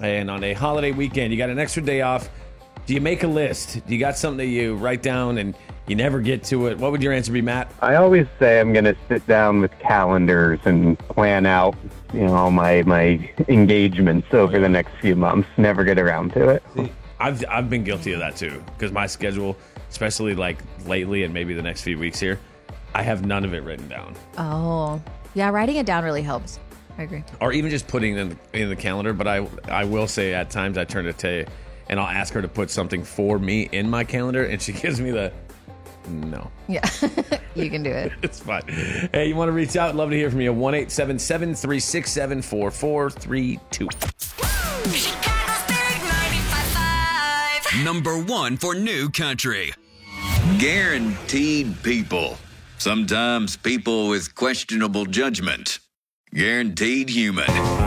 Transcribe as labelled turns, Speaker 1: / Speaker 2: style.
Speaker 1: and on a holiday weekend, you got an extra day off. Do you make a list? Do you got something that you write down and you never get to it? What would your answer be, Matt?
Speaker 2: I always say I'm going to sit down with calendars and plan out, all my engagements over the next few months. Never get around to it.
Speaker 1: I've been guilty of that too, because my schedule, especially like lately and maybe the next few weeks here, I have none of it written down.
Speaker 3: Oh, yeah, writing it down really helps. I agree.
Speaker 1: Or even just putting it in the calendar. But I will say at times I turn to Tay and I'll ask her to put something for me in my calendar, and she gives me the no.
Speaker 3: Yeah, you can do it.
Speaker 1: It's fine. Hey, you want to reach out? Love to hear from you. 1-877-367-4432.
Speaker 4: Chicago's Big 95.5.
Speaker 5: Number 1 for New Country.
Speaker 6: Guaranteed people. Sometimes people with questionable judgment. Guaranteed human.